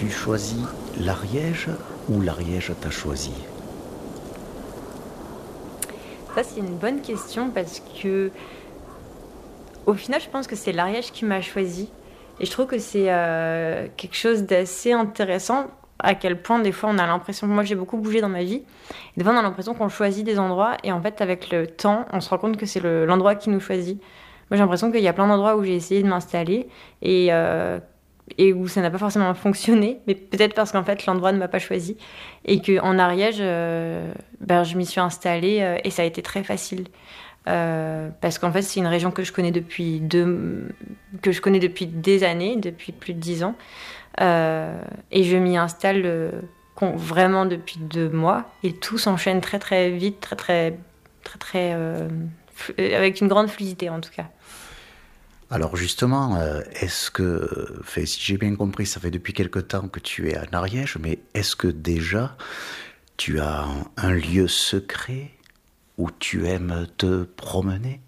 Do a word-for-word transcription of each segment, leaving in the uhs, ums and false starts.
As-tu choisi l'Ariège ou l'Ariège t'a choisi? Ça, c'est une bonne question parce que, au final, je pense que c'est l'Ariège qui m'a choisi. Et je trouve que c'est euh, quelque chose d'assez intéressant, à quel point des fois on a l'impression, moi j'ai beaucoup bougé dans ma vie, et des fois on a l'impression qu'on choisit des endroits, et en fait avec le temps, on se rend compte que c'est le- l'endroit qui nous choisit. Moi j'ai l'impression qu'il y a plein d'endroits où j'ai essayé de m'installer, et, euh, et où ça n'a pas forcément fonctionné, mais peut-être parce qu'en fait l'endroit ne m'a pas choisi, et qu'en Ariège, euh, ben, je m'y suis installée, euh, et ça a été très facile. Euh, parce qu'en fait, c'est une région que je connais depuis deux, que je connais depuis des années, depuis plus de dix ans. Euh, et je m'y installe euh, con- vraiment depuis deux mois. Et tout s'enchaîne très très vite, très très, très très, euh, flu- euh, avec une grande fluidité en tout cas. Alors justement, euh, est-ce que, fait, si j'ai bien compris, ça fait depuis quelque temps que tu es en Ariège, mais est-ce que déjà tu as un, un lieu secret où tu aimes te promener?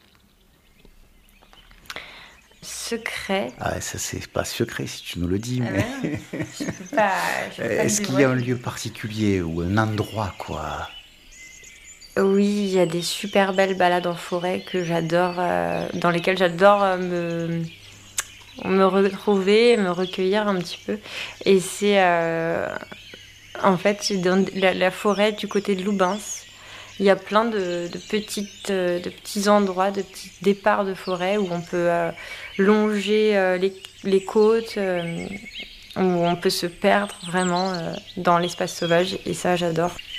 Secret. Ah, ça c'est pas secret si tu nous le dis, Ah mais ben non, je peux pas, je peux pas le est-ce qu'il y a un dévoiler. lieu particulier ou un endroit, quoi? Oui, il y a des super belles balades en forêt que j'adore, euh, dans lesquelles j'adore euh, me me retrouver, me recueillir un petit peu. Et c'est euh, en fait c'est dans la, la forêt du côté de Loubins. Il y a plein de, de petites, euh, de petits endroits, de petits départs de forêt où on peut euh, longer euh, les, les côtes, euh, où on peut se perdre vraiment euh, dans l'espace sauvage. Et ça, j'adore.